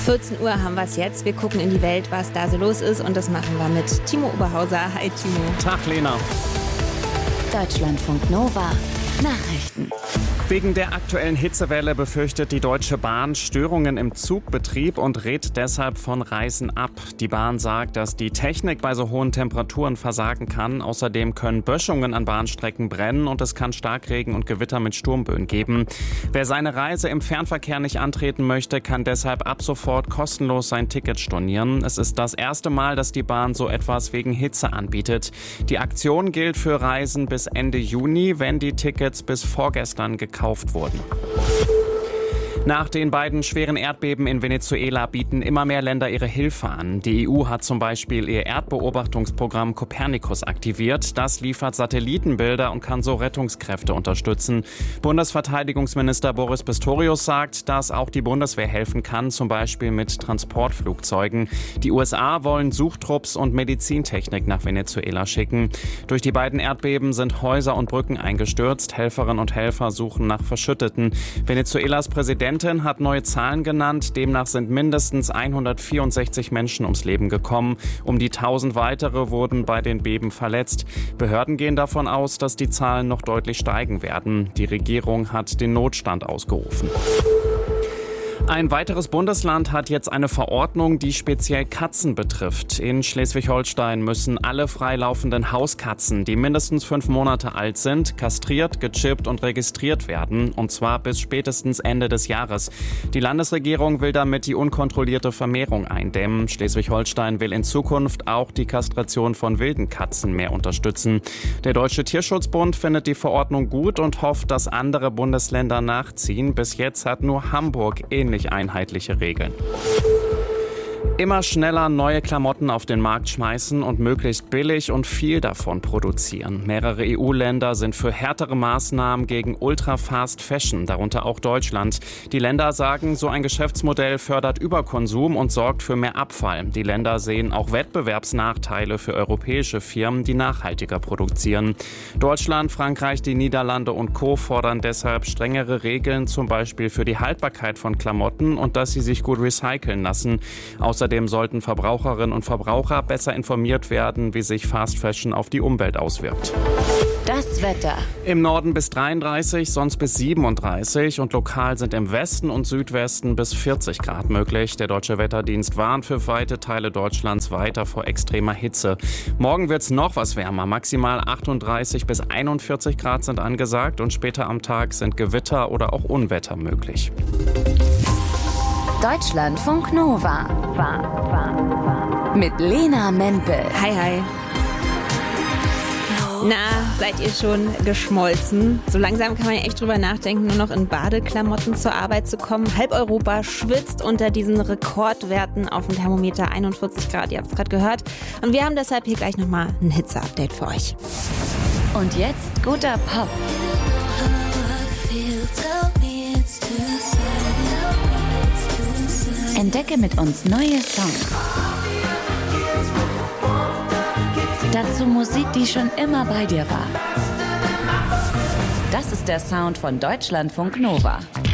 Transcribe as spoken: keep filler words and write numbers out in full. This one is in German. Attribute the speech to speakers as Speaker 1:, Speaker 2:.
Speaker 1: vierzehn Uhr haben wir es jetzt. Wir gucken in die Welt, was da so los ist. Und das machen wir mit Timo Oberhauser. Hi, Timo.
Speaker 2: Tag, Lena.
Speaker 3: Deutschlandfunk Nova. Nachrichten.
Speaker 2: Wegen der aktuellen Hitzewelle befürchtet die Deutsche Bahn Störungen im Zugbetrieb und rät deshalb von Reisen ab. Die Bahn sagt, dass die Technik bei so hohen Temperaturen versagen kann. Außerdem können Böschungen an Bahnstrecken brennen und es kann Starkregen und Gewitter mit Sturmböen geben. Wer seine Reise im Fernverkehr nicht antreten möchte, kann deshalb ab sofort kostenlos sein Ticket stornieren. Es ist das erste Mal, dass die Bahn so etwas wegen Hitze anbietet. Die Aktion gilt für Reisen bis Ende Juni, wenn die Tickets bis vorgestern gekauft wurden. Nach den beiden schweren Erdbeben in Venezuela bieten immer mehr Länder ihre Hilfe an. Die E U hat zum Beispiel ihr Erdbeobachtungsprogramm Copernicus aktiviert. Das liefert Satellitenbilder und kann so Rettungskräfte unterstützen. Bundesverteidigungsminister Boris Pistorius sagt, dass auch die Bundeswehr helfen kann, zum Beispiel mit Transportflugzeugen. Die U S A wollen Suchtrupps und Medizintechnik nach Venezuela schicken. Durch die beiden Erdbeben sind Häuser und Brücken eingestürzt. Helferinnen und Helfer suchen nach Verschütteten. Venezuelas Präsident hat neue Zahlen genannt. Demnach sind mindestens hundertvierundsechzig Menschen ums Leben gekommen. Um die tausend weitere wurden bei den Beben verletzt. Behörden gehen davon aus, dass die Zahlen noch deutlich steigen werden. Die Regierung hat den Notstand ausgerufen. Ein weiteres Bundesland hat jetzt eine Verordnung, die speziell Katzen betrifft. In Schleswig-Holstein müssen alle freilaufenden Hauskatzen, die mindestens fünf Monate alt sind, kastriert, gechippt und registriert werden. Und zwar bis spätestens Ende des Jahres. Die Landesregierung will damit die unkontrollierte Vermehrung eindämmen. Schleswig-Holstein will in Zukunft auch die Kastration von wilden Katzen mehr unterstützen. Der Deutsche Tierschutzbund findet die Verordnung gut und hofft, dass andere Bundesländer nachziehen. Bis jetzt hat nur Hamburg ähnlich einheitliche Regeln. Immer schneller neue Klamotten auf den Markt schmeißen und möglichst billig und viel davon produzieren. Mehrere E U-Länder sind für härtere Maßnahmen gegen Ultra-Fast Fashion, darunter auch Deutschland. Die Länder sagen, so ein Geschäftsmodell fördert Überkonsum und sorgt für mehr Abfall. Die Länder sehen auch Wettbewerbsnachteile für europäische Firmen, die nachhaltiger produzieren. Deutschland, Frankreich, die Niederlande und Co. fordern deshalb strengere Regeln, zum Beispiel für die Haltbarkeit von Klamotten und dass sie sich gut recyceln lassen. Außerdem sollten Verbraucherinnen und Verbraucher besser informiert werden, wie sich Fast Fashion auf die Umwelt auswirkt.
Speaker 3: Das Wetter.
Speaker 2: Im Norden bis dreiunddreißig, sonst bis siebenunddreißig und lokal sind im Westen und Südwesten bis vierzig Grad möglich. Der Deutsche Wetterdienst warnt für weite Teile Deutschlands weiter vor extremer Hitze. Morgen wird es noch was wärmer. Maximal achtunddreißig bis einundvierzig Grad sind angesagt und später am Tag sind Gewitter oder auch Unwetter möglich.
Speaker 3: Deutschlandfunk Nova. Mit Lena Mempel.
Speaker 1: Hi, hi. Na, seid ihr schon geschmolzen? So langsam kann man ja echt drüber nachdenken, nur noch in Badeklamotten zur Arbeit zu kommen. Halb Europa schwitzt unter diesen Rekordwerten auf dem Thermometer, einundvierzig Grad, ihr habt es gerade gehört. Und wir haben deshalb hier gleich nochmal ein Hitze-Update für euch.
Speaker 3: Und jetzt guter Pop. Entdecke mit uns neue Songs. Dazu Musik, die schon immer bei dir war. Das ist der Sound von Deutschlandfunk Nova.